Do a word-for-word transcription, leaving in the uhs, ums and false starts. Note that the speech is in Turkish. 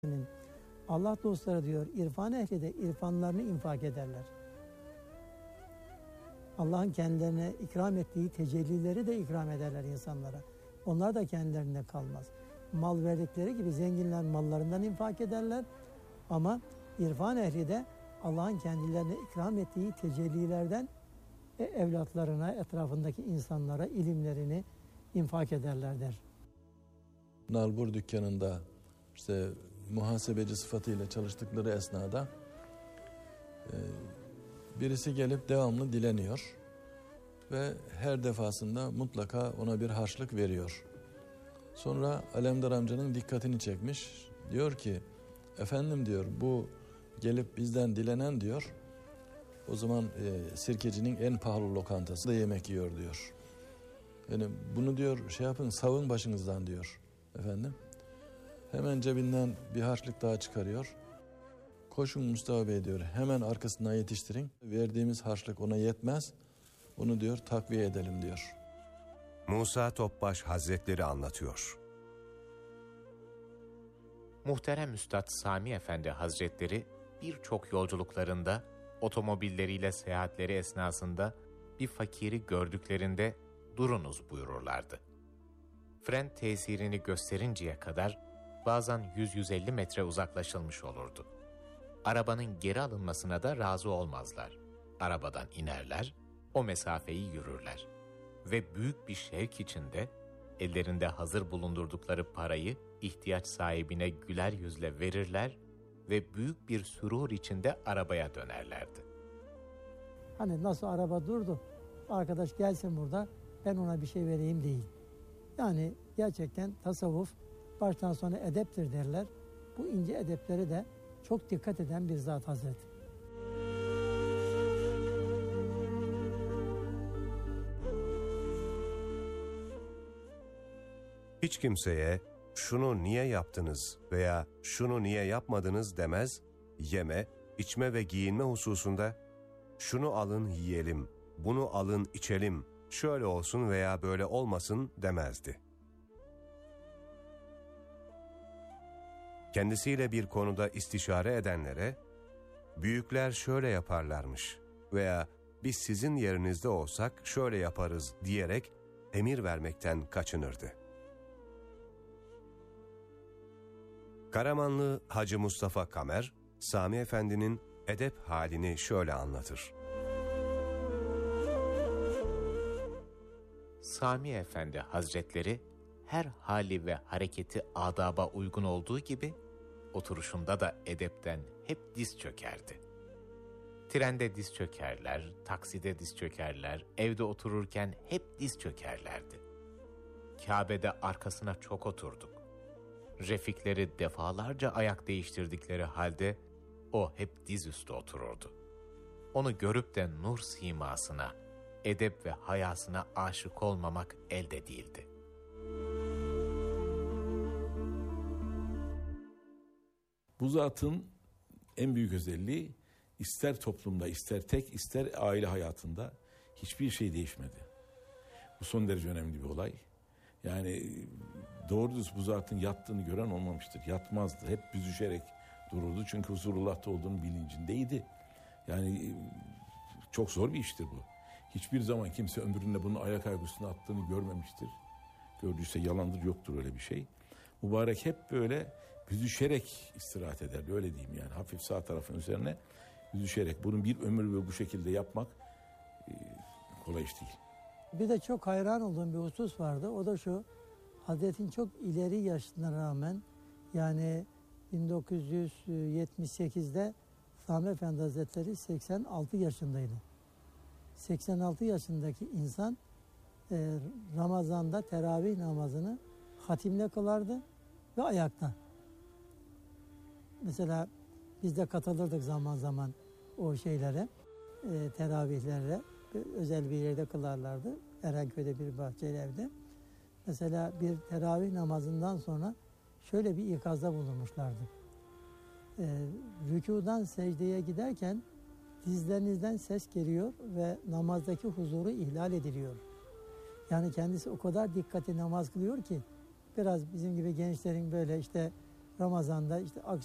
Allah dostları diyor, irfan ehli de irfanlarını infak ederler. Allah'ın kendilerine ikram ettiği tecellileri de ikram ederler insanlara. Onlar da kendilerinde kalmaz. Mal verdikleri gibi zenginler mallarından infak ederler. Ama irfan ehli de Allah'ın kendilerine ikram ettiği tecellilerden evlatlarına, etrafındaki insanlara ilimlerini infak ederler der. Nalbur dükkanında işte muhasebeci sıfatıyla çalıştıkları esnada e, birisi gelip devamlı dileniyor ve her defasında mutlaka ona bir harçlık veriyor. Sonra Alemdar amcanın dikkatini çekmiş. Diyor ki, efendim diyor, bu gelip bizden dilenen diyor, o zaman e, Sirkeci'nin en pahalı lokantası da yemek yiyor diyor. Yani bunu diyor şey yapın, savun başınızdan diyor efendim. Hemen cebinden bir harçlık daha çıkarıyor. Koşun Mustafa Bey diyor, hemen arkasından yetiştirin. Verdiğimiz harçlık ona yetmez. Onu diyor takviye edelim diyor. Musa Topbaş Hazretleri anlatıyor. Muhterem Üstad Sami Efendi Hazretleri birçok yolculuklarında, otomobilleriyle seyahatleri esnasında bir fakiri gördüklerinde durunuz buyururlardı. Fren tesirini gösterinceye kadar bazen yüz yüz elli metre uzaklaşılmış olurdu. Arabanın geri alınmasına da razı olmazlar. Arabadan inerler, o mesafeyi yürürler. Ve büyük bir şevk içinde ellerinde hazır bulundurdukları parayı ihtiyaç sahibine güler yüzle verirler ve büyük bir sürur içinde arabaya dönerlerdi. Hani nasıl araba durdu, arkadaş gelsin burada, ben ona bir şey vereyim değil. Yani gerçekten tasavvuf baştan sona edeptir derler. Bu ince edepleri de çok dikkat eden bir zat Hazreti. Hiç kimseye şunu niye yaptınız veya şunu niye yapmadınız demez, yeme, içme ve giyinme hususunda şunu alın yiyelim, bunu alın içelim, şöyle olsun veya böyle olmasın demezdi. Kendisiyle bir konuda istişare edenlere, büyükler şöyle yaparlarmış veya biz sizin yerinizde olsak şöyle yaparız diyerek emir vermekten kaçınırdı. Karamanlı Hacı Mustafa Kamer, Sami Efendi'nin edep halini şöyle anlatır. Sami Efendi Hazretleri her hali ve hareketi adaba uygun olduğu gibi oturuşunda da edepten hep diz çökerdi. Trende diz çökerler, takside diz çökerler, evde otururken hep diz çökerlerdi. Kabe'de arkasına çok oturduk. Refikleri defalarca ayak değiştirdikleri halde o hep dizüstü otururdu. Onu görüp de nur simasına, edep ve hayasına aşık olmamak elde değildi. Bu zatın en büyük özelliği ister toplumda, ister tek, ister aile hayatında hiçbir şey değişmedi. Bu son derece önemli bir olay. Yani doğru düz bu zatın yattığını gören olmamıştır. Yatmazdı. Hep büzüşerek dururdu. Çünkü huzurullah'ta olduğunun bilincindeydi. Yani çok zor bir iştir bu. Hiçbir zaman kimse ömründe bunun ayak aygısına attığını görmemiştir. Gördüyse yalandır, yoktur öyle bir şey. Mübarek hep böyle büzüşerek istirahat ederdi. Öyle diyeyim yani. Hafif sağ tarafın üzerine büzüşerek. Bunun bir ömür ve bu şekilde yapmak e, kolay iş değil. Bir de çok hayran olduğum bir husus vardı. O da şu, Hazretin çok ileri yaşına rağmen, yani bin dokuz yüz yetmiş sekizde Sami Efendi Hazretleri seksen altı yaşındaydı. seksen altı yaşındaki insan e, Ramazan'da teravih namazını hatimle kılardı ve ayakta. Mesela biz de katılırdık zaman zaman o şeylere, e, teravihlere. Özel bir yerde kılarlardı. Erenköy'de bir bahçeli evde. Mesela bir teravih namazından sonra şöyle bir ikazda bulunmuşlardı. Ee, rükudan secdeye giderken dizlerinizden ses geliyor ve namazdaki huzuru ihlal ediliyor. Yani kendisi o kadar dikkatli namaz kılıyor ki biraz bizim gibi gençlerin böyle işte Ramazan'da işte